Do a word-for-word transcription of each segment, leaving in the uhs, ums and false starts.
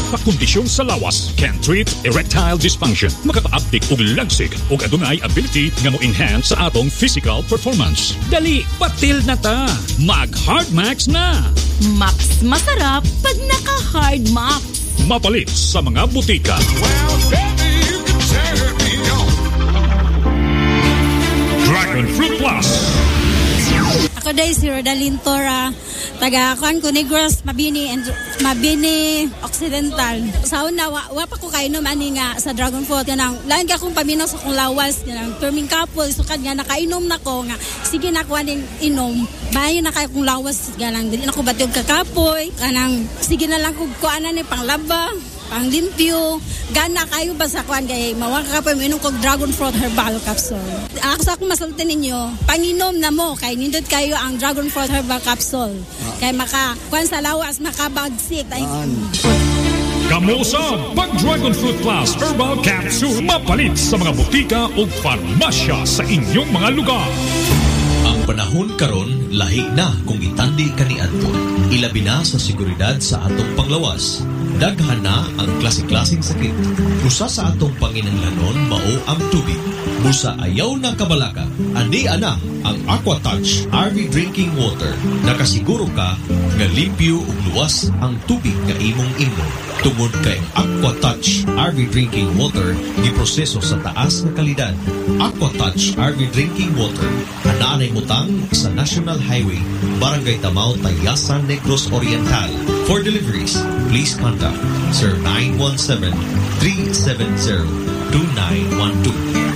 pakondisyon sa lawas can treat erectile dysfunction. Makaka-uptick og lagsig og adunay ability nga mo-enhance sa atong physical performance. Dali, patil na ta. Mag-Hard Max na. Max masarap pag naka-Hard Max. Mapalit sa mga butika. Well, baby, you can turn me on. Dragon Fruit Plus. Ako day si Rodalyn Tora, taga Juan Conegros, Mabini and Mabini Occidental. Sa una wa, wa pa ko kainom ani nga sa Dragon Fruit kanang lain ka kung paminaw sa kong lawas kanang terming couple sukad nga nakainom nako nga sige na ko aning inom. Bayo na kay kong lawas ganang dili na ko batyog kakapoy kanang sige na lang kog kuanan ni panglaba. Pang limpyo, gana kayo ba sa kuan kay mawaka ka pa minom kog Dragon Fruit Herbal Capsule. Ako sa akong masulti ninyo, panginom na mo kay nindot kayo ang Dragon Fruit Herbal Capsule. Ah. Kay maka kuan sa lawas makabagsik. Kamusa pag Dragon Fruit Plus Herbal Capsule mapalit sa mga butika o farmasya sa inyong mga lugar. Ang panahon karon lahi na kung itandi kaniadto. Ilabi na sa seguridad sa atong panglawas. Daghan na ang klase-klaseng sakit. Usa sa atong panginahanglanon mao ang tubig. Busa ayaw na kabalaka. Andi ana ang AquaTouch R V Drinking Water. Nakasiguro ka nga limpyo ug luwas ang tubig nga imong inom. Tungod kay AquaTouch R V Drinking Water giproseso sa taas nga kalidad. AquaTouch R V Drinking Water anaanay mutang sa National Highway, Barangay Tamao, Tayasan, Negros Oriental. For deliveries, please contact zero nine one seven, three seven zero, two nine one two.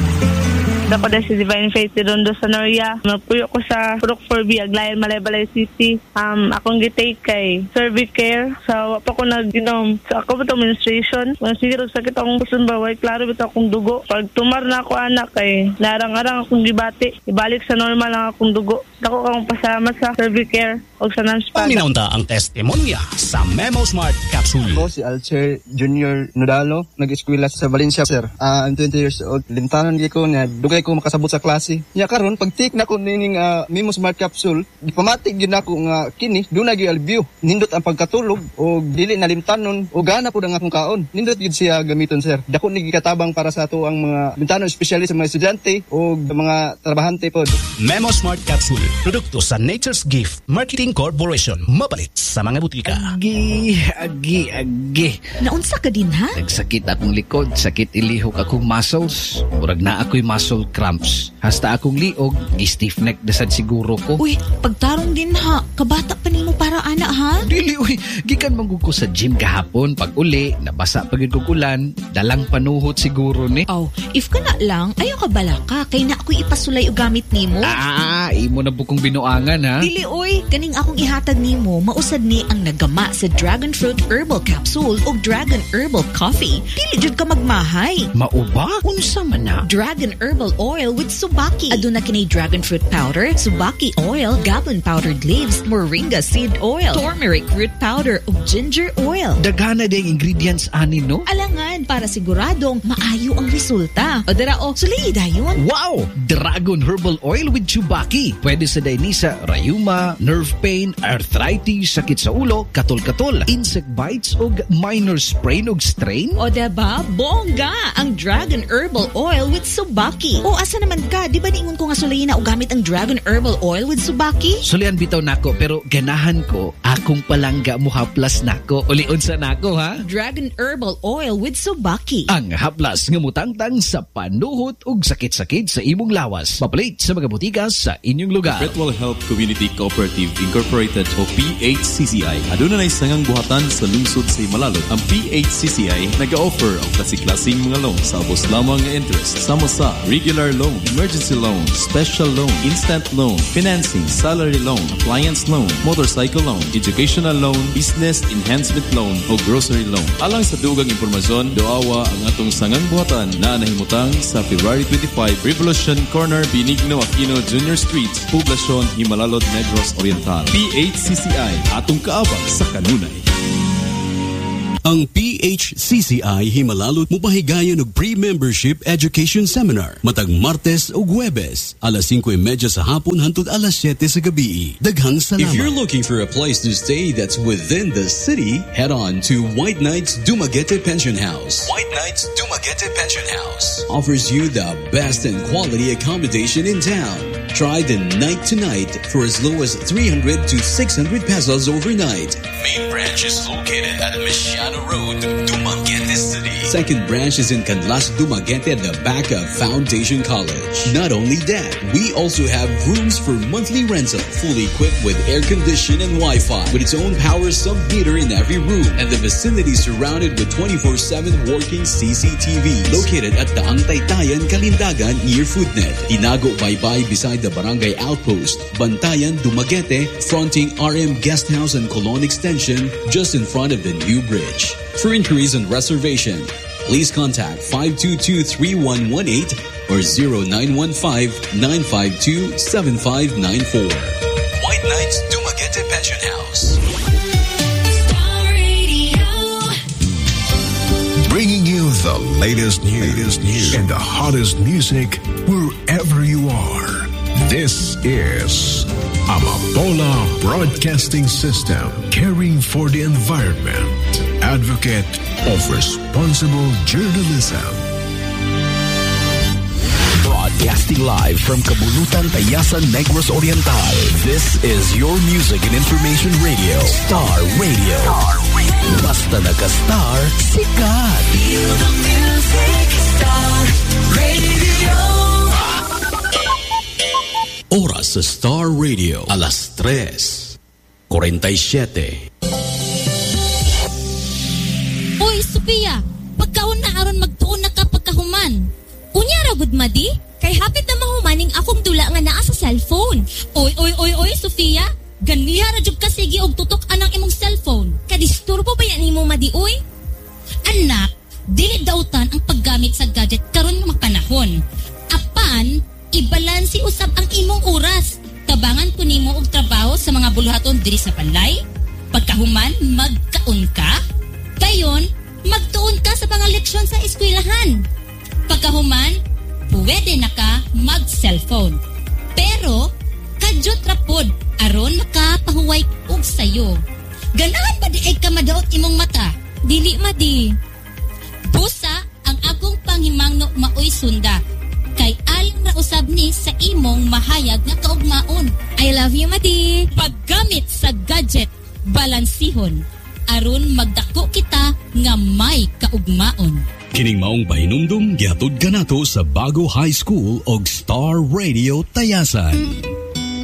Ako na si Divine Faith de Rondo Sanoria. Magpuyo ko sa Purok four B, Aglayan, Malay-Balay City. Um, akong gitake kay Servicare. So, pa ko nag-inom. So, ako ba ito administration? Kung siguro sakit akong puson baway, klaro ba ito akong dugo. Pag tumar na ako anak, kay narang-arang akong gibati. Ibalik sa normal lang akong dugo. Ako akong pasama sa Servicare o sa Nanspada. Paminaunta ang testimonya sa Memo Smart Capsule. Ako si Alcher Junior Nodalo. Nag-eskwela sa Valencia, sir. Uh, I'm twenty years old. Limtanan ko na dugay ko makasabot sa klase. Nya karon pag take na ko nining uh, Memo Smart Capsule, gipamatik gyud nako nga kini dunay gyud albiyo. Nindot ang pagkatulog o dili na limtanon o gana pud ang akong kaon. Nindot gyud siya gamiton, sir. Dako ni gikatabang para sa ato ang mga limtanon, especially sa mga estudyante o mga trabahante pod. Memo Smart Capsule, produkto sa Nature's Gift Marketing Corporation. Mapalit sa mga butika. Agi, agi, agi. Naunsa ka din ha? Nagsakit akong likod, sakit ilihok akong muscles. Murag na ako'y muscle cramps. Hasta akong liog, gi-stiff neck desad siguro ko. Uy, pagtarong din ha. Kabata pa nimo para ana ha? Dili, uy. Gikan manggug ko sa gym kahapon. Pag uli, nabasa pagid kog ulan. Dalang panuhot siguro ni. Oh, if ka na lang, ayaw ka bala ka. Kay na ako'y ipasulay o gamit nimo. Ah, imo na bukong binuangan ha. Dili, uy. Kaning akong ihatag nimo, mausad ni ang nagama sa Dragon Fruit Herbal Capsule o Dragon Herbal Coffee. Dili jud ka magmahay. Mauba? Unsa man na? Dragon Herbal Oil with Subaki. Aduna kini Dragon Fruit Powder, Subaki Oil, Gabon Powdered Leaves, Moringa Seed Oil, Turmeric Root Powder ug Ginger Oil. Daghana day ingredients ani no? Alangan para siguradong maayo ang resulta. O dara o, sulay dayon. Wow! Dragon Herbal Oil with Subaki. Pwede sa dainisa, rayuma, nerve pain, arthritis, sakit sa ulo, katol-katol, insect bites ug minor sprain ug strain. O diba? Bongga! Ang Dragon Herbal Oil with Subaki. O asa naman ka? Di ba niingon ko nga sulayin na o gamit ang Dragon Herbal Oil with Subaki? Sulian bitaw nako pero ganahan ko akong palangga mo haplas nako. Ulion sa nako ha? Dragon Herbal Oil with Subaki. Ang haplas nga mutangtang sa panuhot ug sakit-sakit sa imong lawas. Mapalit sa mga butika sa inyong lugar. Pretwell Health Community Cooperative Incorporated o P H C C I. Aduna na sangang buhatan sa lungsod sa Himalalot. Ang P H C C I nag-offer ang klase-klaseng mga loan sa abos lamang nga interest. Sama sa regular loan, emergency loan, special loan, instant loan, financing, salary loan, appliance loan, motorcycle loan, educational loan, business enhancement loan o grocery loan. Alang sa dugang impormasyon, doawa ang atong sangang buhatan na nahimutang sa February twenty-fifth, Revolution Corner, Benigno Aquino Junior Street, Poblacion, Himalalod, Negros Oriental. P H C C I, atong kaabang sa kanunay. Ang P H C C I himalalot mupahigayon og pre-membership education seminar matag Martes ug Huwebes alas singko y media sa hapon hangtod alas siyete sa gabi. Daghang salamat. If you're looking for a place to stay that's within the city, head on to White Knights Dumaguete Pension House. White Knights Dumaguete Pension House Offers you the best and quality accommodation in town. Try the night to night for as low as three hundred to six hundred pesos overnight. Main branch is located at Mesiano Road, Dumaguete City. Second branch is in Canlas, Dumaguete at the back of Foundation College. Not only that, we also have rooms for monthly rental, fully equipped with air condition and Wi-Fi, with its own power sub-meter in every room, and the vicinity surrounded with twenty-four seven working C C T Vs. Located at Daang Taytayan, Kalindagan, near Foodnet. Tinago Baybay beside the Barangay Outpost. Bantayan, Dumaguete, fronting R M Guest House and Colon Extension, just in front of the new bridge. For inquiries and reservation, please contact five two two, three one one eight or zero nine one five, nine five two, seven five nine four. White Knights Dumaguete Pension House. Bringing you the latest news, latest news and the hottest music wherever you are. This is Amapola Broadcasting System, caring for the environment, advocate of responsible journalism. Broadcasting live from Kabulutan, Tayasan, Negros Oriental. This is your music and information radio, Star Radio. Star Radio. Basta naka-star, sikat. Feel the music, Star Radio. Oras sa Star Radio, alas tres, forty-seven. Uy, Sophia, pagkaon na aron magtuon na ka pagkahuman. Unya ra gud madi, kay hapit na mahumaning akong dula nga naa sa cellphone. Oy, oy, oy, oy, Sophia, ganiha ra jud ka sige og tutok anang imong cellphone. Kadisturbo ba yan nimo madi, oy? Anak, dili dautan ang paggamit sa gadget karon nga panahon. Apan, ibalansi usab ang imong oras. Tabangan ko nimo og trabaho sa mga buluhaton diri sa Panlay. Pagkahuman, magkaon ka. Dayon, magtuon ka sa mga leksyon sa eskwelahan. Pagkahuman, pwede na ka mag-cellphone. Pero, kadyot rapod, aron makapahuway og sayo. Ganahan ba di ay ka madaot imong mata? Dili madi. Busa ang akong panghimangno maoy sunda. Kay aling ra usab ni sa imong mahayag nga kaugmaon. I love you, Madi. Paggamit sa gadget, balansihon. Aron magdako kita nga may kaugmaon. Kining maong pahinumdum gihatod kanato sa Bago High School og Star Radio Tayasan.